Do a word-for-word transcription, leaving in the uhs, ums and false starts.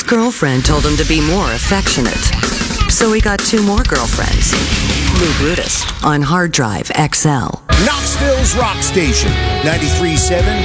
girlfriend told him to be more affectionate. So he got two more girlfriends. Lou Brutus on Hard Drive X L. Knoxville's Rock Station, ninety-three point seven